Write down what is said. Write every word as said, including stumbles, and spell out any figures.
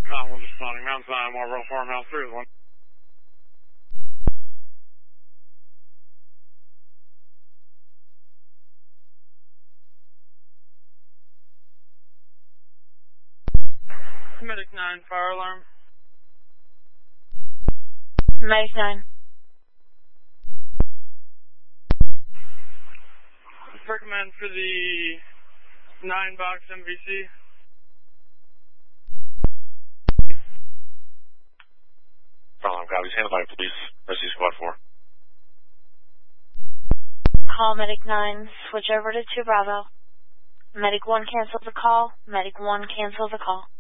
Um, we're just spawning Mount Zion, Marlboro Farmhouse, three is one. Medic nine, fire alarm. Medic nine. Recommend for the nine box M V C. Fire alarm copies, handled by police, Rescue Squad four. Call Medic nine, switch over to two Bravo. Medic one cancel the call, Medic one cancel the call.